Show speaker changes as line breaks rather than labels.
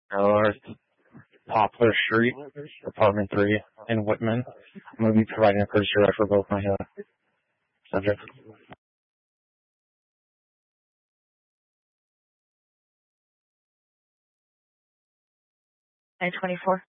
North Poplar Street, Apartment 3 in Whitman. I'm going to be providing a courtesy ride for both my subjects.
924.